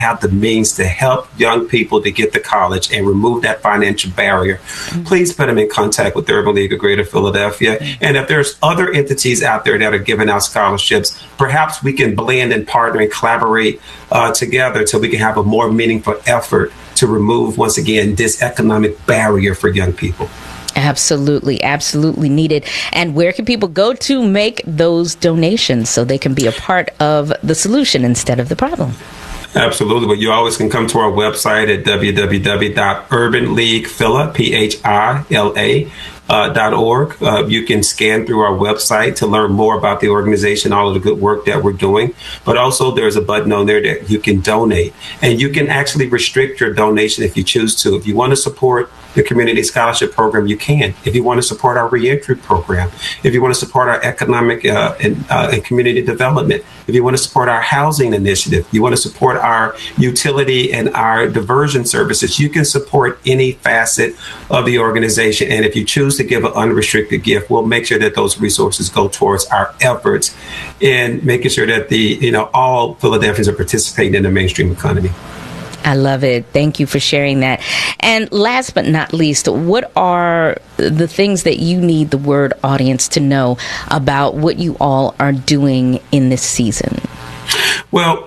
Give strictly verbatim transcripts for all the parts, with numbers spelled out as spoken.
have the means to help young people to get to college and remove that financial barrier, mm-hmm. please put them in contact with the Urban League of Greater Philadelphia. Mm-hmm. And if there's other entities out there that are giving out scholarships, perhaps we can blend and partner and collaborate uh, together so we can have a more meaningful effort to remove, once again, this economic barrier for young people. Absolutely, absolutely needed. And where can people go to make those donations so they can be a part of the solution instead of the problem? Absolutely. But you always can come to our website at w w w dot urban league phila, P H I L A, uh, dot org. Uh, you can scan through our website to learn more about the organization, all of the good work that we're doing. But also there's a button on there that you can donate. And you can actually restrict your donation if you choose to. If you want to support the Community Scholarship Program, you can. If you want to support our reentry program, if you want to support our economic uh, and, uh, and community development, if you want to support our housing initiative, you want to support our utility and our diversion services, you can support any facet of the organization. And if you choose to give an unrestricted gift, we'll make sure that those resources go towards our efforts in making sure that the, you know, all Philadelphians are participating in the mainstream economy. I love it. Thank you for sharing that. And last but not least, what are the things that you need the Word audience to know about what you all are doing in this season? Well,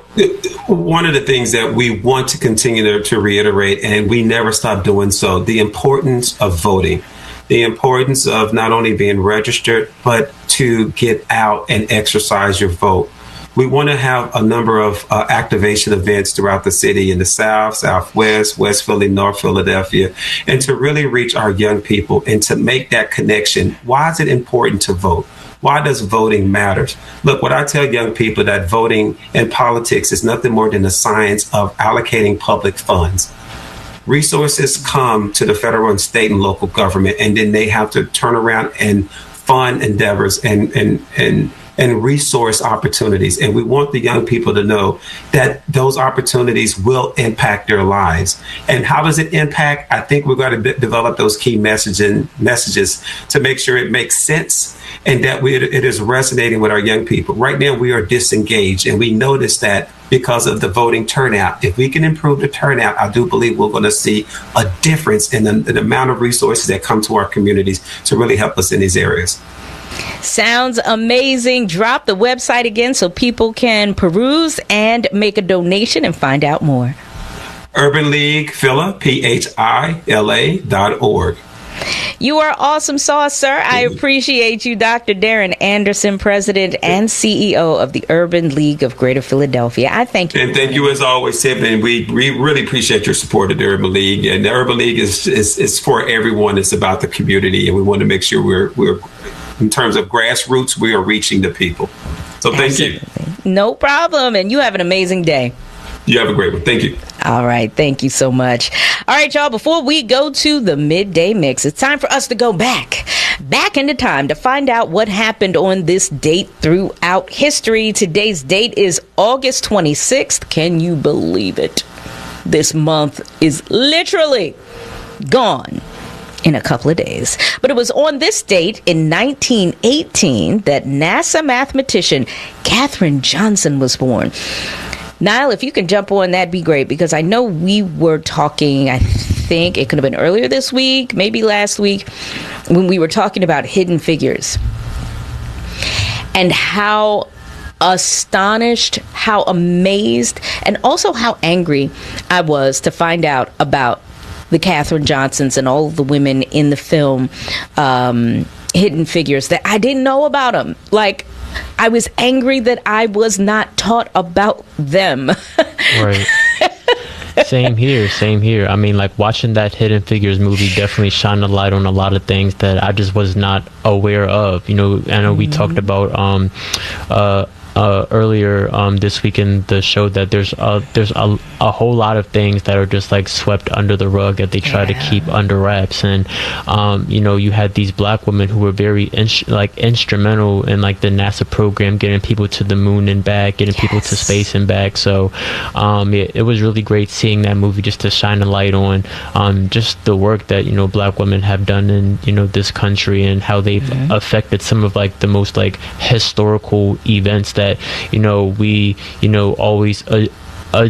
one of the things that we want to continue to, to reiterate, and we never stop doing so, the importance of voting. The importance of not only being registered, but to get out and exercise your vote. We want to have a number of uh, activation events throughout the city in the South, Southwest, West Philly, North Philadelphia, and to really reach our young people and to make that connection. Why is it important to vote? Why does voting matter? Look, what I tell young people that voting in politics is nothing more than the science of allocating public funds. Resources come to the federal and state and local government, and then they have to turn around and fund endeavors and and and and resource opportunities. And we want the young people to know that those opportunities will impact their lives. And how does it impact? I think we've got to b- develop those key messaging messages to make sure it makes sense and that we, it is resonating with our young people. Right now, we are disengaged, and we notice that because of the voting turnout. If we can improve the turnout, I do believe we're going to see a difference in the, the amount of resources that come to our communities to really help us in these areas. Sounds amazing. Drop the website again so people can peruse and make a donation and find out more. Urban League Phila, P H I L A dot org. You are awesome sauce, sir. I appreciate you, Doctor Darren Anderson, President and C E O of the Urban League of Greater Philadelphia. I thank you. And thank you as always, Tiffany. We, we really appreciate your support of the Urban League. And the Urban League is, is, is for everyone. It's about the community. And we want to make sure we're, we're in terms of grassroots, we are reaching the people. So thank Absolutely. you. No problem. And you have an amazing day. You have a great one. Thank you. All right. Thank you so much. All right, y'all. Before we go to the midday mix, it's time for us to go back, back into time to find out what happened on this date throughout history. Today's date is August twenty-sixth. Can you believe it? This month is literally gone in a couple of days. But it was on this date in nineteen eighteen that NASA mathematician Katherine Johnson was born. Niall, if you can jump on, that'd be great, because I know we were talking, I think it could have been earlier this week, maybe last week, when we were talking about Hidden Figures and how astonished, how amazed, and also how angry I was to find out about the Katherine Johnsons and all of the women in the film um, Hidden Figures that I didn't know about them. Like, I was angry that I was not taught about them. Right. Same here. Same here. I mean, like, watching that Hidden Figures movie definitely shined a light on a lot of things that I just was not aware of. You know, I know we mm-hmm. talked about um, uh, uh, earlier um, this week in the show that there's a, there's a, a whole lot of things that are just like swept under the rug that they try yeah. to keep under wraps. And um, you know, you had these black women who were very in, like instrumental in like the NASA program, getting people to the moon and back, getting yes. people to space and back. So um, it, it was really great seeing that movie just to shine a light on um, just the work that, you know, black women have done in, you know, this country, and how they've mm-hmm. affected some of like the most like historical events that, you know, we, you know, always uh, uh,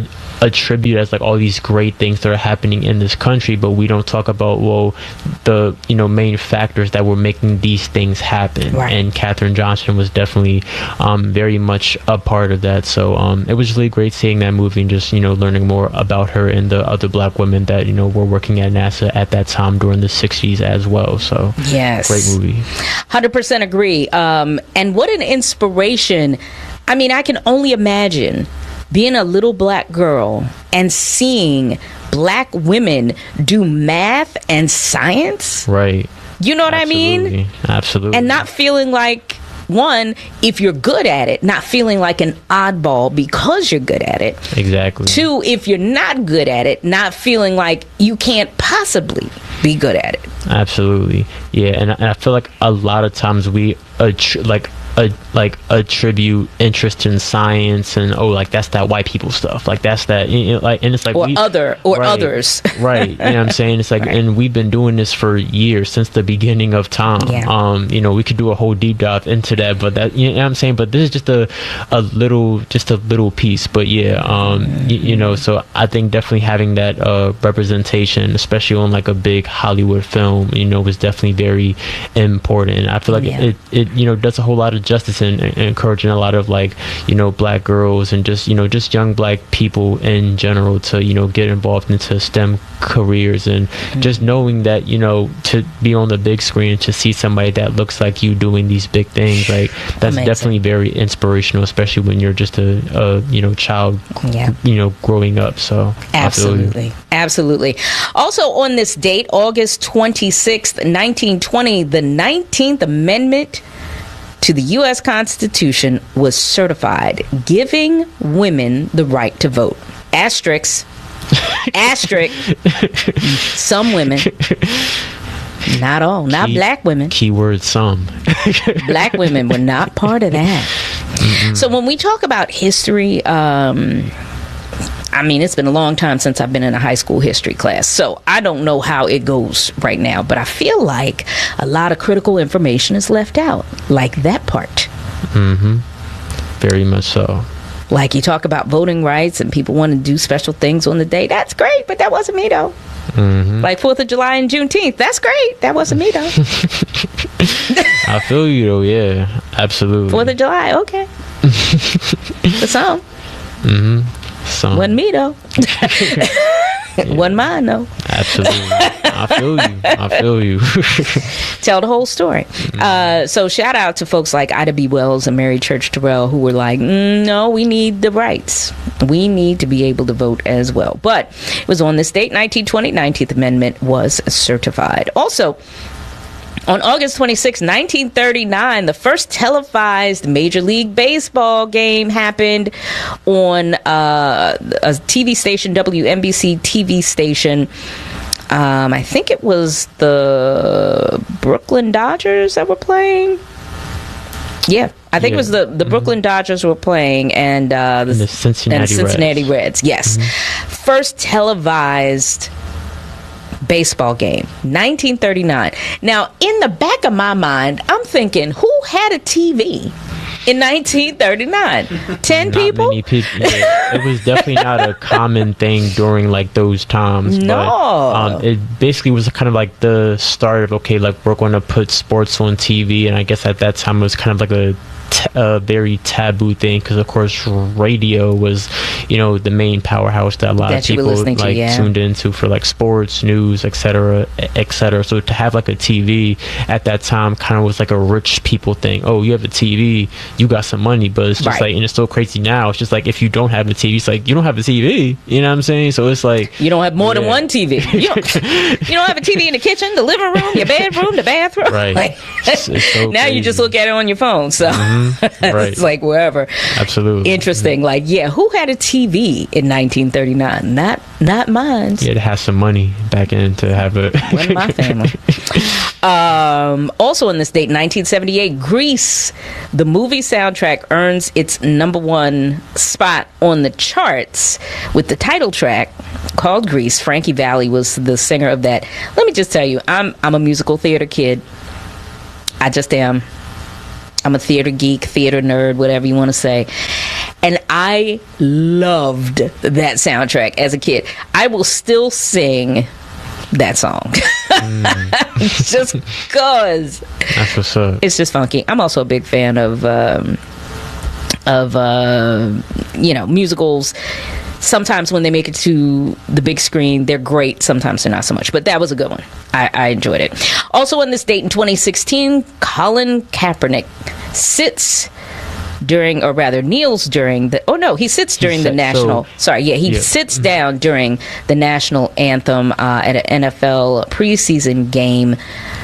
attribute as like all these great things that are happening in this country, but we don't talk about, well, the, you know, main factors that were making these things happen. Right. And Katherine Johnson was definitely um, very much a part of that. So um, it was really great seeing that movie and just, you know, learning more about her and the other black women that, you know, were working at NASA at that time during the sixties as well. So yes, great movie. one hundred percent agree. Um, and what an inspiration. I mean, I can only imagine being a little black girl and seeing black women do math and science. Right. You know what Absolutely. I mean? Absolutely. And not feeling like, one, if you're good at it, not feeling like an oddball because you're good at it. Exactly. Two, if you're not good at it, not feeling like you can't possibly be good at it. Absolutely. Yeah. And, and I feel like a lot of times we attr- like a, like attribute interest in science and, oh, like that's that white people stuff, like that's that, you know, like, and it's like or we, other or right, others right, you know what I'm saying? It's like, right. And we've been doing this for years, since the beginning of time. Yeah. Um you know, we could do a whole deep dive into that, but that, you know what I'm saying, but this is just a a little just a little piece. But yeah, um mm-hmm. you, you know, so I think definitely having that uh representation, especially on like a big Hollywood film, you know, was definitely very important. I feel like yeah. it, it you know does a whole lot of justice and, and encouraging a lot of, like, you know, black girls and just, you know, just young black people in general to, you know, get involved into STEM careers and mm-hmm. just knowing that, you know, to be on the big screen, to see somebody that looks like you doing these big things, like that's Amazing. Definitely very inspirational, especially when you're just a, a you know, child, yeah. you know, growing up. So absolutely, absolutely. Also on this date, August twenty-sixth, nineteen twenty, the nineteenth Amendment to the U S Constitution was certified, giving women the right to vote. Asterisk. Asterisk. Some women. Not all. Not Key, black women. Keyword some. Black women were not part of that. Mm-hmm. So when we talk about history, um, I mean, it's been a long time since I've been in a high school history class, so I don't know how it goes right now, but I feel like a lot of critical information is left out, like that part. Mm-hmm. Very much so. Like you talk about voting rights and people want to do special things on the day. That's great, but that wasn't me, though. Mm-hmm. Like fourth of July and Juneteenth. That's great. That wasn't me, though. I feel you, though. Yeah, absolutely. fourth of July, okay. For some. Mm-hmm. Some. Wasn't me, though. Yeah. Wasn't mine, though. Absolutely. I feel you. I feel you. Tell the whole story. Mm-hmm. Uh, so shout out to folks like Ida B. Wells and Mary Church Terrell, who were like, mm, no, we need the rights. We need to be able to vote as well. But it was on this date, nineteen twenty, nineteenth Amendment was certified. Also, on August twenty-sixth, nineteen thirty-nine, the first televised Major League Baseball game happened on uh, a T V station, W N B C T V station. Um, I think it was the Brooklyn Dodgers that were playing. Yeah, I think yeah. it was the, the mm-hmm. Brooklyn Dodgers were playing and, uh, the, and the Cincinnati, and Cincinnati Reds. Reds. Yes. Mm-hmm. First televised baseball game, nineteen thirty-nine. Now, in the back of my mind, I'm thinking, who had a T V in nineteen thirty-nine? Ten not people? Many people. Yeah. It was definitely not a common thing during like those times. No. But, um, it basically was kind of like the start of, okay, like we're going to put sports on T V, and I guess at that time it was kind of like a T- a very taboo thing, because of course radio was, you know, the main powerhouse that a lot that of people like to, yeah. tuned into for like sports, news, etc, etc. So to have like a T V at that time kind of was like a rich people thing. Oh, you have a T V, you got some money. But it's just right. like, and it's so crazy now, it's just like, if you don't have a T V, it's like you don't have a T V, you know what I'm saying? So it's like you don't have more yeah. than one T V. You don't, you don't have a T V in the kitchen, the living room, your bedroom, the bathroom, right? Like, it's, it's so now crazy. You just look at it on your phone. So mm-hmm. Right. It's like wherever. Absolutely. Interesting. Mm-hmm. Like, yeah, who had a T V in nineteen thirty-nine? Not not mine. Yeah, to have some money back in to have it. One of my family. um, also on this date, nineteen seventy-eight, Grease, the movie soundtrack, earns its number one spot on the charts with the title track called Grease. Frankie Valli was the singer of that. Let me just tell you, I'm I'm a musical theater kid. I just am. I'm a theater geek, theater nerd, whatever you want to say. And I loved that soundtrack as a kid. I will still sing that song. Mm. Just because. That's what's up. It's just funky. I'm also a big fan of, um, of uh, you know, musicals. Sometimes when they make it to the big screen, they're great. Sometimes they're not so much. But that was a good one. I, I enjoyed it. Also on this date in twenty sixteen, Colin Kaepernick sits during, or rather kneels during the, oh no, he sits during he the national, so, sorry, yeah, he yeah. sits down during the national anthem uh, at an N F L preseason game.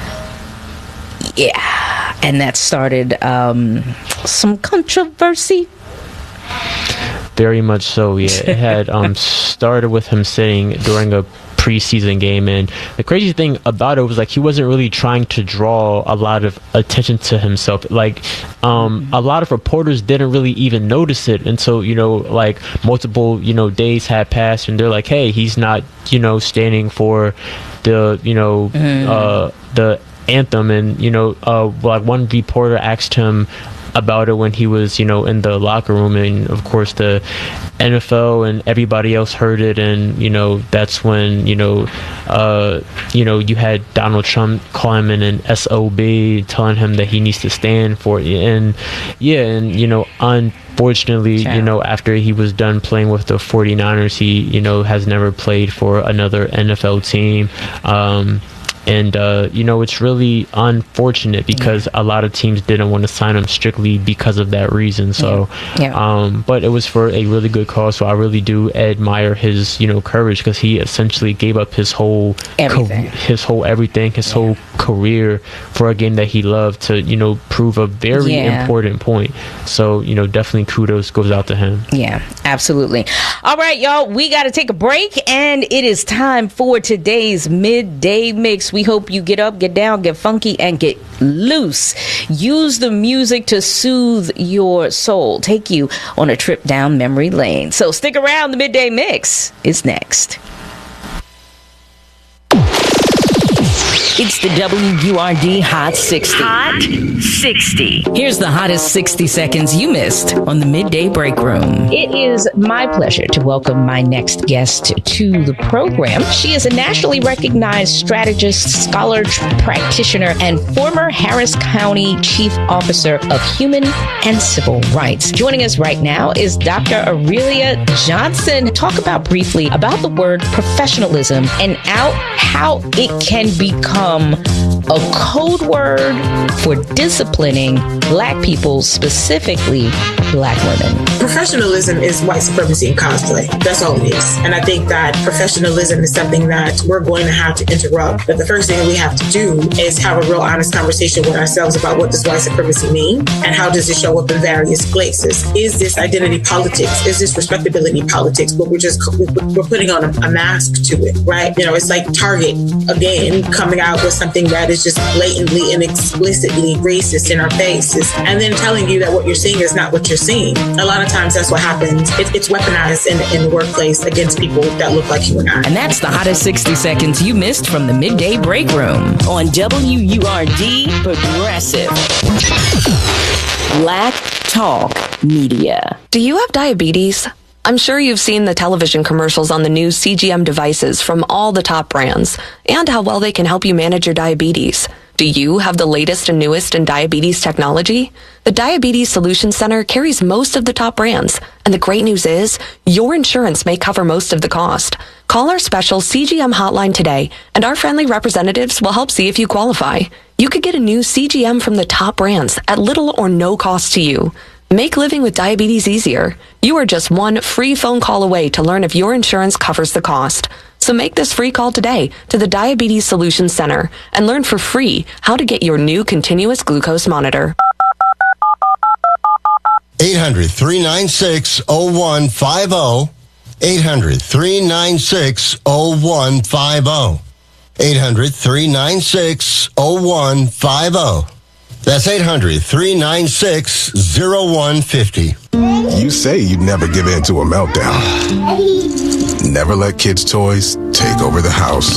Yeah. And that started um, some controversy. Very much so, yeah. It had um, started with him sitting during a preseason game, and the crazy thing about it was like he wasn't really trying to draw a lot of attention to himself. Like um, a lot of reporters didn't really even notice it until, you know, like multiple, you know, days had passed, and they're like, hey, he's not, you know, standing for the, you know, mm. uh, the anthem. And, you know, uh, like one reporter asked him about it when he was, you know, in the locker room, and of course the N F L and everybody else heard it, and you know that's when you know uh you know you had Donald Trump calling him an S O B, telling him that he needs to stand for it. And yeah, and you know unfortunately yeah. you know after he was done playing with the forty-niners, he you know has never played for another N F L team. um And, uh, you know, it's really unfortunate because yeah. a lot of teams didn't want to sign him strictly because of that reason. So, yeah. Yeah. Um, but it was for a really good cause. So I really do admire his, you know, courage, because he essentially gave up his whole, everything. Co- his whole everything, his yeah. whole career for a game that he loved to, you know, prove a very yeah. important point. So, you know, definitely kudos goes out to him. Yeah, absolutely. All right, y'all, we got to take a break, and it is time for today's Midday Mix. We hope you get up, get down, get funky, and get loose. Use the music to soothe your soul. Take you on a trip down memory lane. So stick around. The Midday Mix is next. It's the W U R D Hot sixty. Hot sixty. Here's the hottest sixty seconds you missed on the Midday Break Room. It is my pleasure to welcome my next guest to the program. She is a nationally recognized strategist, scholar, practitioner, and former Harris County Chief Officer of Human and Civil Rights. Joining us right now is Doctor Aurelia Johnson. Talk about briefly about the word professionalism and out how it can become a code word for disciplining Black people, specifically Black women. Professionalism is white supremacy in cosplay. That's all it is. And I think that professionalism is something that we're going to have to interrupt. But the first thing that we have to do is have a real honest conversation with ourselves about what does white supremacy mean and how does it show up in various places. Is this identity politics? Is this respectability politics? But we're just we're putting on a, a mask to it, right? You know, it's like Target again coming out with something that is just blatantly and explicitly racist in our faces, and then telling you that what you're seeing is not what you're seeing. A lot of times that's what happens. It, it's weaponized in, in the workplace against people that look like you and I. And that's the hottest sixty seconds you missed from the Midday Break Room on W U R D Progressive Black Talk Media. Do you have diabetes? I'm sure you've seen the television commercials on the new C G M devices from all the top brands and how well they can help you manage your diabetes. Do you have the latest and newest in diabetes technology? The Diabetes Solutions Center carries most of the top brands, and the great news is your insurance may cover most of the cost. Call our special C G M hotline today, and our friendly representatives will help see if you qualify. You could get a new C G M from the top brands at little or no cost to you. Make living with diabetes easier. You are just one free phone call away to learn if your insurance covers the cost. So make this free call today to the Diabetes Solutions Center and learn for free how to get your new continuous glucose monitor. eight hundred, three nine six, oh one five oh. eight hundred, three nine six, oh one five oh. eight hundred, three nine six, oh one five oh. That's eight hundred, three nine six, oh one five oh. You say you'd never give in to a meltdown. Never let kids' toys take over the house.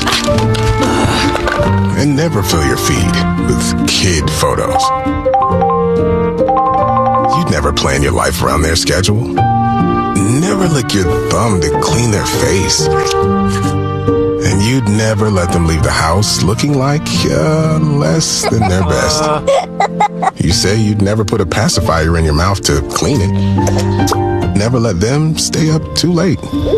And never fill your feed with kid photos. You'd never never plan your life around their schedule. Never lick your thumb to clean their face. And you'd never let them leave the house looking like uh, less than their best. You say you'd never put a pacifier in your mouth to clean it. Never let them stay up too late.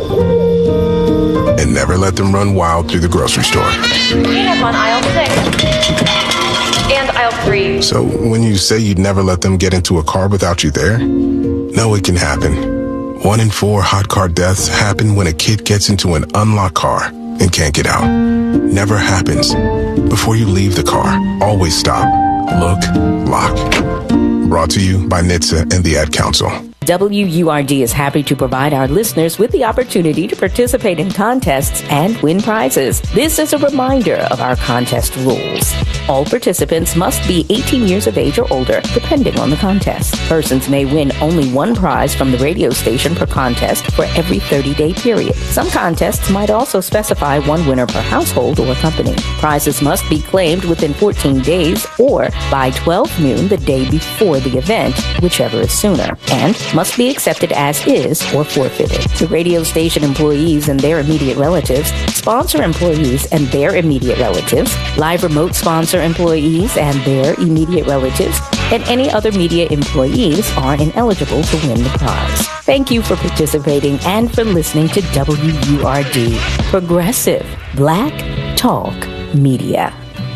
And never let them run wild through the grocery store. Cleanup on aisle six. And aisle three. So when you say you'd never let them get into a car without you there, no, it can happen. One in four hot car deaths happen when a kid gets into an unlocked car and can't get out. Never happens. Before you leave the car, always stop, look, lock. Brought to you by N H T S A and the Ad Council. W U R D is happy to provide our listeners with the opportunity to participate in contests and win prizes. This is a reminder of our contest rules. All participants must be eighteen years of age or older, depending on the contest. Persons may win only one prize from the radio station per contest for every thirty-day period. Some contests might also specify one winner per household or company. Prizes must be claimed within fourteen days or by twelve noon the day before the event, whichever is sooner, and must be accepted as is or forfeited. The radio station employees and their immediate relatives, sponsor employees and their immediate relatives, live remote sponsor employees and their immediate relatives, and any other media employees are ineligible to win the prize. Thank you for participating and for listening to W U R D, Progressive Black Talk Media.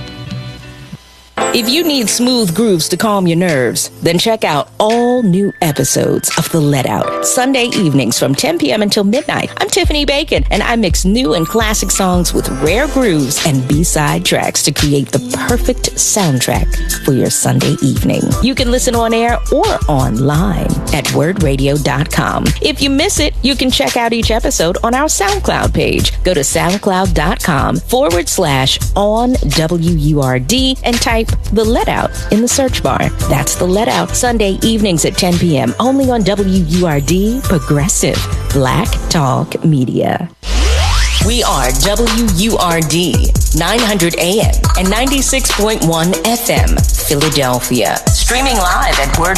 If you need smooth grooves to calm your nerves, then check out all new episodes of The Let Out, Sunday evenings from ten p.m. until midnight. I'm Tiffany Bacon, and I mix new and classic songs with rare grooves and B-side tracks to create the perfect soundtrack for your Sunday evening. You can listen on air or online at word radio dot com. If you miss it, you can check out each episode on our SoundCloud page. Go to soundcloud.com forward slash on W U R D and type The Let Out in the search bar. That's The Let Out, Sunday evenings at ten p.m. only on W U R D, Progressive Black Talk Media. We are W U R D, nine hundred A M and ninety-six point one F M, Philadelphia. Streaming live at word